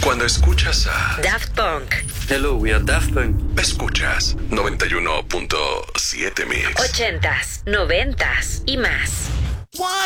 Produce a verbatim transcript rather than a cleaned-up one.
Cuando escuchas a Daft Punk. Hello, we are Daft Punk. Escuchas noventa y uno punto siete Mix. Ochentas, noventas y más. One.